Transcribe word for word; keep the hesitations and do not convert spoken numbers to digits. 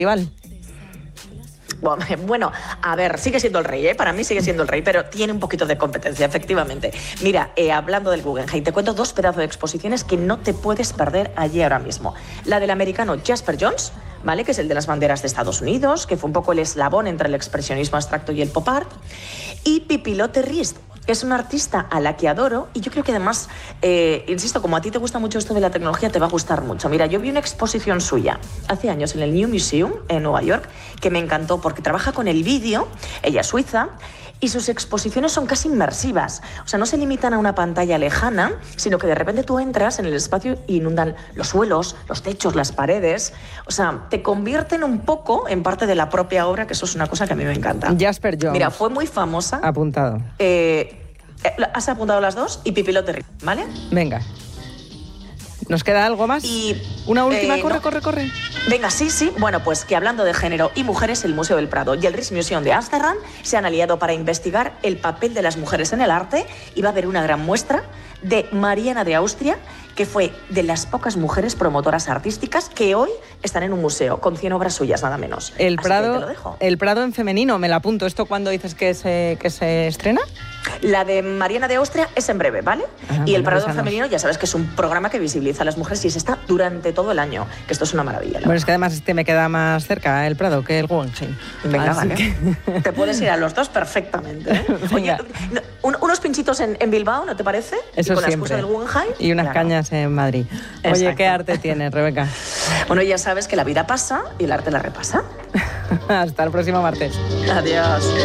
Igual. Bueno, a ver, sigue siendo el rey, ¿eh? Para mí sigue siendo el rey, pero tiene un poquito de competencia, efectivamente. Mira, eh, hablando del Guggenheim, te cuento dos pedazos de exposiciones que no te puedes perder allí ahora mismo. La del americano Jasper Johns, ¿vale? Que es el de las banderas de Estados Unidos, que fue un poco el eslabón entre el expresionismo abstracto y el pop art. Y Pipilote Rist, que es una artista a la que adoro y yo creo que además, eh, insisto, como a ti te gusta mucho esto de la tecnología, te va a gustar mucho. Mira, yo vi una exposición suya hace años en el New Museum en Nueva York que me encantó porque trabaja con el vídeo, ella es suiza, y sus exposiciones son casi inmersivas. O sea, no se limitan a una pantalla lejana, sino que de repente tú entras en el espacio y inundan los suelos, los techos, las paredes. O sea, te convierten un poco en parte de la propia obra, que eso es una cosa que a mí me encanta. Jasper Johns. Mira, fue muy famosa. Apuntado. Eh, has apuntado las dos y Pipilote Rist, ¿vale? Venga. ¿Nos queda algo más? Y, Una última, eh, corre, no. corre, corre. Venga, sí, sí. Bueno, pues que hablando de género y mujeres, el Museo del Prado y el Rijksmuseum de Ámsterdam se han aliado para investigar el papel de las mujeres en el arte y va a haber una gran muestra de Mariana de Austria, que fue de las pocas mujeres promotoras artísticas que hoy están en un museo, con cien obras suyas, nada menos. El Así Prado, que te lo dejo. el Prado en femenino, me la apunto. ¿Esto cuándo dices que se, que se estrena? La de Mariana de Austria es en breve, ¿vale? Ah, y el bueno, Prado avísanos. femenino, ya sabes que es un programa que visibiliza a las mujeres y se está durante todo el año, que esto es una maravilla. Bueno, es que además este me queda más cerca, el Prado, que el Guggenheim. Venga, Así vale. que- Te puedes ir a los dos perfectamente, ¿eh? Oye, no, un- unos pinchitos en, en Bilbao, ¿no te parece? Eso y con la siempre. excusa del Guggenheim. Y unas claro. cañas en Madrid. Oye, Exacto. ¿qué arte tienes, Rebeca? Bueno, ya sabes que la vida pasa y el arte la repasa. Hasta el próximo martes. Adiós.